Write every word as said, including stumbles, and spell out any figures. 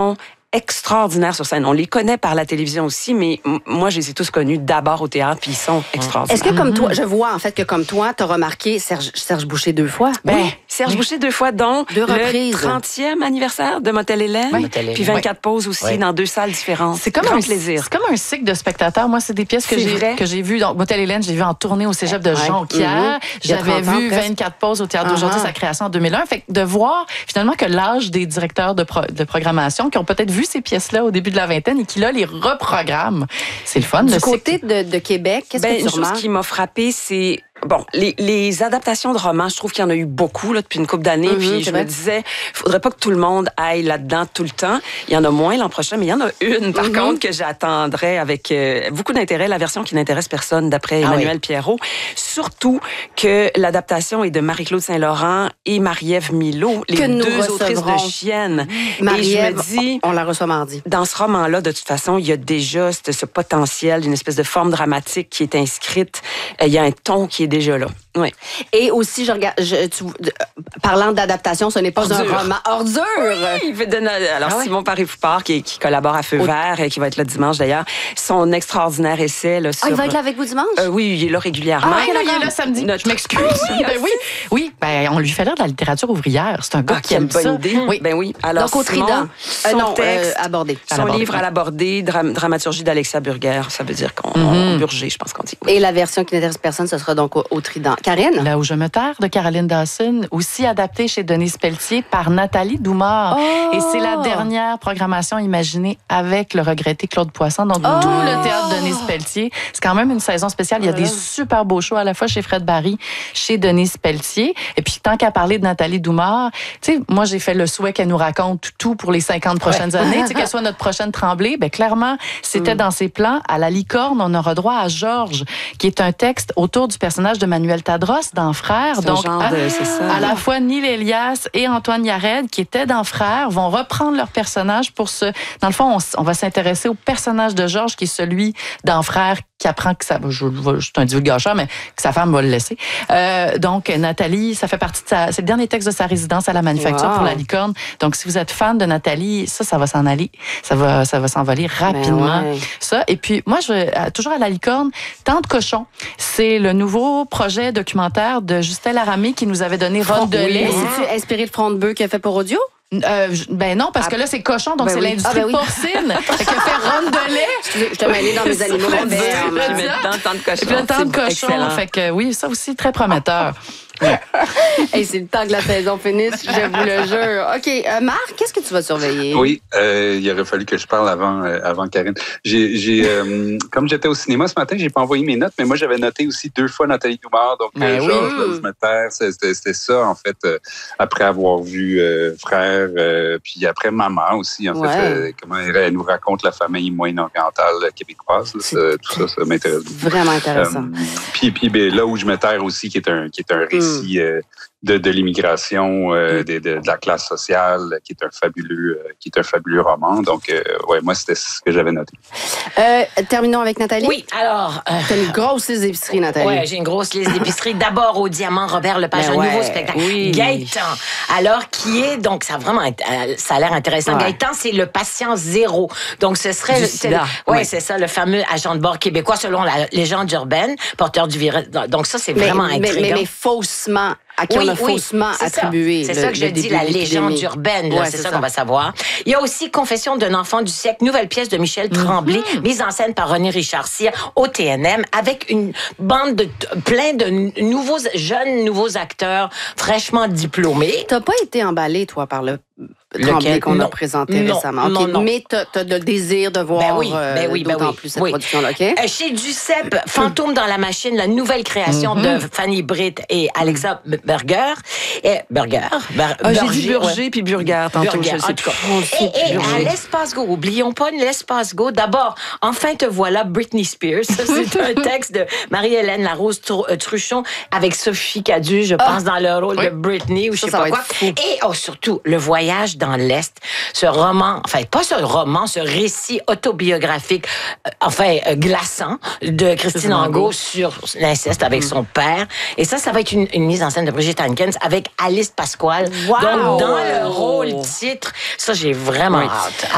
sont extraordinaires sur scène. On les connaît par la télévision aussi, mais m- moi, je les ai tous connus d'abord au théâtre, puis ils sont extraordinaires. Est-ce que comme toi, je vois en fait que comme toi, t'as remarqué Serge, Serge Boucher deux fois? Ben, Oui. Serge Oui. Boucher deux fois, dont Deux le reprises. trentième anniversaire de Motel Hélène, Oui. Motel Hélène. puis vingt-quatre pauses aussi Oui. dans deux salles différentes. C'est comme, Grand un, plaisir. c'est comme un cycle de spectateurs. Moi, c'est des pièces que C'est j'ai, vrai. que j'ai vues. Donc, Motel Hélène, j'ai vu en tournée au cégep de Ouais. Jonquière. Mhm. Il y a J'avais trente ans, vu presque. vingt-quatre pauses au Théâtre d'aujourd'hui, Uh-huh. sa création en deux mille un. Fait que de voir finalement que l'âge des directeurs de, pro- de programmation qui ont peut-être vu ces pièces-là au début de la vingtaine et qui, là, les reprogramment. C'est le fun. Du le côté cycle. de, de Québec, qu'est-ce Ben, que tu une chose remarques? qui m'a frappée, c'est bon, les, les adaptations de romans, je trouve qu'il y en a eu beaucoup là, depuis une couple d'années. Mhm, Puis c'est je vrai. me disais, faudrait pas que tout le monde aille là-dedans tout le temps. Il y en a moins l'an prochain, mais il y en a une, par Mhm. contre, que j'attendrais avec euh, beaucoup d'intérêt, la version qui n'intéresse personne, d'après Ah Emmanuel oui. Pierrot. Surtout que l'adaptation est de Marie-Claude Saint-Laurent et Marie-Ève Milot, les Que nous deux autrices recevrons. de Chiennes. Et je Marie-Ève, me dis... on la reçoit mardi. Dans ce roman-là, de toute façon, il y a déjà ce, ce potentiel d'une espèce de forme dramatique qui est inscrite. Euh, Il y a un ton qui est déjà là. Oui. Et aussi, je regarde, je, tu, euh, parlant d'adaptation, ce n'est pas Ordure. un roman. Ordure! Il veut donner- alors, Ah ouais? Simon Paris-Poupard, qui, qui collabore à Feu Au- Vert, et qui va être là dimanche d'ailleurs, son extraordinaire essai là, sur... Ah, il va être là avec vous dimanche? Euh, oui, il est là régulièrement. Ah, là, il est là samedi. Notre- Je m'excuse. Ah oui, Ben oui, oui. Ben, on lui fait lire de la littérature ouvrière. C'est un gars Ah, qui quelle aime bonne ça. idée. Oui. Ben oui. Alors, Donc, au Simon, Trident. Euh, son non, texte, euh, abordé. À son l'aborder, livre à oui. l'aborder, dram- dramaturgie d'Alexia Burger, ça veut dire qu'on Mhm. on- Burger, je pense qu'on dit. Oui. Et la version qui n'intéresse personne, ce sera donc au, au Trident. Karine? Là où je me terre, de Caroline Dawson, aussi adaptée chez Denise Pelletier par Nathalie Doumard. Oh! Et c'est la dernière programmation imaginée avec le regretté Claude Poisson. Donc, Oh! tout le théâtre Denise Pelletier. C'est quand même une saison spéciale. Il y a Voilà. des super beaux shows à la fois chez Fred Barry, chez Denise Pelletier. Et puis, tant qu'à parler de Nathalie Doumard, tu sais, moi, j'ai fait le souhait qu'elle nous raconte tout pour les cinquante prochaines années. Tu sais, qu'elle soit notre prochaine Tremblay. Ben, clairement, c'était Mm. dans ses plans. À la licorne, on aura droit à Georges, qui est un texte autour du personnage de Manuel Tadros dans Frères. C'est un Donc, genre à, de- c'est ça. à la fois Neil Elias et Antoine Yared, qui étaient dans Frères, vont reprendre leur personnage pour se... Dans le fond, on, s- on va s'intéresser au personnage de Georges, qui est celui dans Frères, qui apprend que ça... Je, je, je suis un divulgateur, mais que sa femme va le laisser. Euh, donc, Nathalie, ça fait partie de sa... C'est le dernier texte de sa résidence à la Manufacture Wow. pour la licorne. Donc, si vous êtes fan de Nathalie, ça, ça va s'en aller. Ça va, ça va s'envoler rapidement. Ben ouais. Ça. Et puis, moi, je, euh, toujours à la licorne, Tante Cochon, c'est le nouveau projet documentaire de Justin Laramé qui nous avait donné Ronde de lait. Mais c'est-tu inspiré de Front de Bœuf qu'il a fait pour audio? Euh, je- ben non, parce que là, c'est cochon, donc Ben c'est oui. l'industrie Ah, ben oui. porcine. Fait qu'il a fait Ronde de lait. Je te mêlée dans mes animaux C'est modernes. ça. Puis maintenant, tant de Et cochons. puis le temps de c'est cochon. excellent. Fait que oui, ça aussi, très prometteur. Hey, c'est le temps que la saison finisse, je vous le jure. OK, euh, Marc, qu'est-ce que tu vas surveiller? Oui, euh, il aurait fallu que je parle avant, euh, avant Karine. J'ai, j'ai, euh, comme j'étais au cinéma ce matin, j'ai pas envoyé mes notes, mais moi j'avais noté aussi deux fois Nathalie Doumard. Donc Ben euh, oui. Georges, là où je me terre, c'était, c'était ça en fait. euh, après avoir vu euh, Frère, euh, puis après Maman aussi en Ouais. fait. euh, comment elle, elle nous raconte la famille moyen-orientale québécoise. Là, ça, tout ça, ça m'intéresse. Vraiment intéressant. Euh, puis, puis ben, là où je me terre aussi, qui est un, qui est un récit euh, de, de l'immigration, euh, de, de, de la classe sociale, qui est un fabuleux, euh, qui est un fabuleux roman. Donc, euh, ouais, moi, c'était ce que j'avais noté. Euh, terminons avec Nathalie. Oui, alors... euh, T'as une grosse liste d'épicerie, Nathalie. Ouais, j'ai une grosse liste d'épicerie. D'abord au Diamant, Robert Lepage, Ben un ouais, nouveau spectacle. oui. Gaëtan. Alors, qui est, donc, ça a vraiment, euh, ça a l'air intéressant. Ouais. Gaëtan, c'est le patient zéro. Donc, ce serait, Du le- sida. ouais, Ouais. c'est ça, le fameux agent de bord québécois, selon la légende urbaine, porteur du virus. Donc, ça, c'est mais, vraiment mais, intriguant. mais, mais faussement, à qui Oui, on a oui, faussement c'est ça. attribué. C'est le- ça que je le dis, début la de l'épidémie. légende urbaine. là, Ouais, c'est c'est ça, ça. qu'on va savoir. Il y a aussi Confession d'un enfant du siècle, nouvelle pièce de Michel Tremblay, mise en scène par René Richard Cyr au T N M, avec une bande de plein de n- nouveaux jeunes nouveaux acteurs fraîchement diplômés. T'as pas été emballé, toi, par le Lequel? Tremblay qu'on a Non. présenté Non, récemment. OK, non, non. Mais t'as as le désir de voir Ben oui, euh, ben oui, ben d'autant oui. plus cette Oui. production-là, OK? Euh, Chez Duceppe, Fantôme dans la machine, la nouvelle création de Fanny Britt et Alexa B- Berger. Et Berger. Ber- Ah, j'ai Berger, dit Burger ouais. puis Burger tantôt. Burger, je en sais tout plus. cas. On le sait Et, plus, et à Burger. l'Espace Go, oublions pas l'Espace Go. D'abord, Enfin te voilà, Britney Spears. Ça, c'est un texte de Marie-Hélène Larose Tru- euh, Truchon avec Sophie Cadu, je pense, dans le rôle Oui. de Britney ou je Ça, sais ça pas va quoi. être fou. Et oh, surtout, Le Voyage dans l'Est, ce roman, enfin, pas ce roman, ce récit autobiographique, euh, enfin, euh, glaçant, de Christine Angot sur l'inceste avec son père. Et ça, ça va être une, une mise en scène de Brigitte Hankins avec Alice Pasquale. Wow! Donc, dans le rôle titre, ça, j'ai vraiment hâte.